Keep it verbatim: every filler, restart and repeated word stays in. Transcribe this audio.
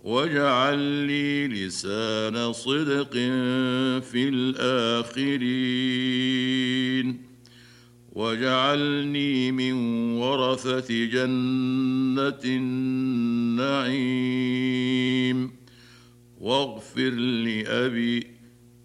واجعل لي لسان صدق في الآخرين واجعلني من ورثة جنة النعيم واغفر لأبي